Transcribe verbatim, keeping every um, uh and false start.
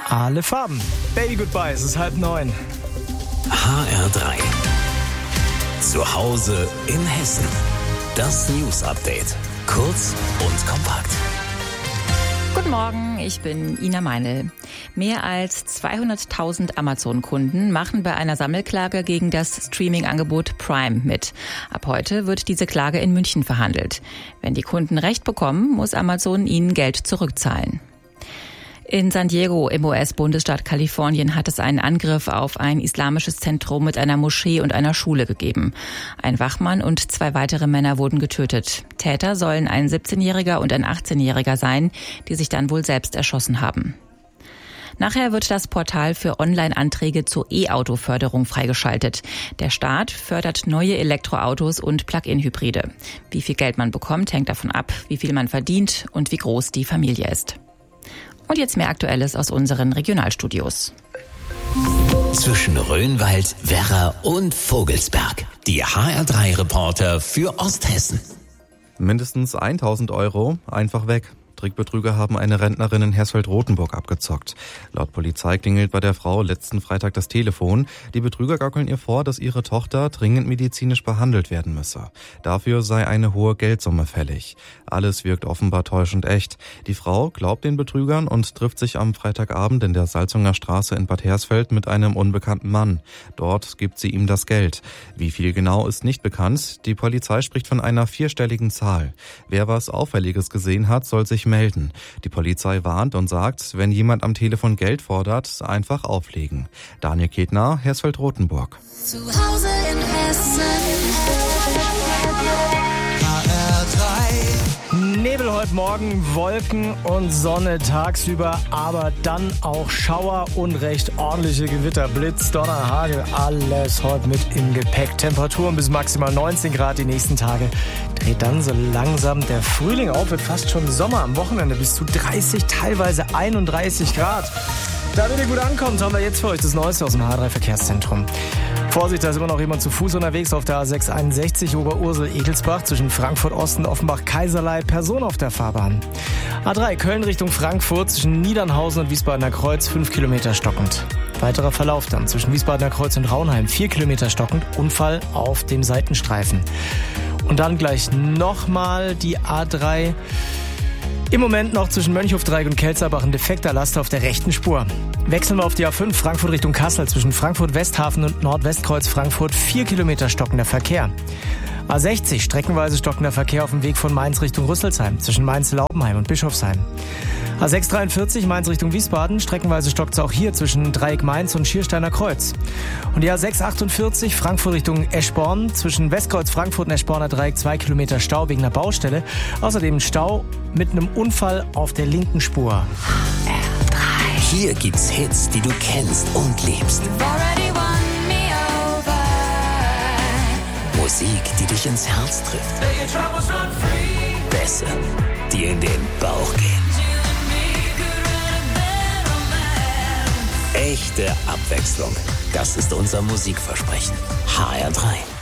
Alle Farben. Baby Goodbye, es ist halb neun. H R drei. Zu Hause in Hessen. Das News Update. Kurz und kompakt. Guten Morgen, ich bin Ina Meinl. Mehr als zweihunderttausend Amazon-Kunden machen bei einer Sammelklage gegen das Streaming-Angebot Prime mit. Ab heute wird diese Klage in München verhandelt. Wenn die Kunden Recht bekommen, muss Amazon ihnen Geld zurückzahlen. In San Diego im U S-Bundesstaat Kalifornien hat es einen Angriff auf ein islamisches Zentrum mit einer Moschee und einer Schule gegeben. Ein Wachmann und zwei weitere Männer wurden getötet. Täter sollen ein siebzehnjähriger und ein achtzehnjähriger sein, die sich dann wohl selbst erschossen haben. Nachher wird das Portal für Online-Anträge zur E-Auto-Förderung freigeschaltet. Der Staat fördert neue Elektroautos und Plug-in-Hybride. Wie viel Geld man bekommt, hängt davon ab, wie viel man verdient und wie groß die Familie ist. Und jetzt mehr Aktuelles aus unseren Regionalstudios. Zwischen Rhönwald, Werra und Vogelsberg. Die H R drei Reporter für Osthessen. Mindestens tausend Euro einfach weg. Trickbetrüger haben eine Rentnerin in Hersfeld-Rotenburg abgezockt. Laut Polizei klingelt bei der Frau letzten Freitag das Telefon. Die Betrüger gaukeln ihr vor, dass ihre Tochter dringend medizinisch behandelt werden müsse. Dafür sei eine hohe Geldsumme fällig. Alles wirkt offenbar täuschend echt. Die Frau glaubt den Betrügern und trifft sich am Freitagabend in der Salzunger Straße in Bad Hersfeld mit einem unbekannten Mann. Dort gibt sie ihm das Geld. Wie viel genau ist nicht bekannt. Die Polizei spricht von einer vierstelligen Zahl. Wer was Auffälliges gesehen hat, soll sich melden. Die Polizei warnt und sagt, wenn jemand am Telefon Geld fordert, einfach auflegen. Daniel Ketner, Hersfeld-Rotenburg. Zu Hause in Hessen. H R drei. Nebel heute Morgen, Wolken und Sonne tagsüber, aber dann auch Schauer und recht ordentliche Gewitter, Blitz, Donner, Hagel, alles heute mit im Gepäck. Temperaturen bis maximal neunzehn Grad die nächsten Tage. Dreht dann so langsam der Frühling auf, wird fast schon Sommer am Wochenende, bis zu dreißig, teilweise einunddreißig Grad. Damit ihr gut ankommt, haben wir jetzt für euch das Neueste aus dem H drei Verkehrszentrum. Vorsicht, da ist immer noch jemand zu Fuß unterwegs auf der A sechs einundsechzig Oberursel-Egelsbach zwischen Frankfurt Ost und Offenbach-Kaiserlei, Person auf der Fahrbahn. A drei Köln Richtung Frankfurt zwischen Niedernhausen und Wiesbadener Kreuz fünf Kilometer stockend. Weiterer Verlauf dann zwischen Wiesbadener Kreuz und Raunheim vier Kilometer stockend, Unfall auf dem Seitenstreifen. Und dann gleich nochmal die A drei. Im Moment noch zwischen Mönchhofdreieck und Kelzerbach ein defekter Laster auf der rechten Spur. Wechseln wir auf die A fünf, Frankfurt Richtung Kassel, zwischen Frankfurt-Westhafen und Nordwestkreuz Frankfurt, vier Kilometer stockender Verkehr. A sechzig, streckenweise stockender Verkehr auf dem Weg von Mainz Richtung Rüsselsheim, zwischen Mainz-Laubenheim und Bischofsheim. A sechs dreiundvierzig, Mainz Richtung Wiesbaden, streckenweise stockt es auch hier zwischen Dreieck Mainz und Schiersteiner Kreuz. Und die A sechs achtundvierzig, Frankfurt Richtung Eschborn, zwischen Westkreuz Frankfurt und Eschborner Dreieck zwei Kilometer Stau wegen einer Baustelle. Außerdem ein Stau mit einem Unfall auf der linken Spur. H R drei. Hier gibt's Hits, die du kennst und liebst. Musik, die dich ins Herz trifft. Bässe, die in den Bauch gehen. Echte Abwechslung. Das ist unser Musikversprechen. H R drei.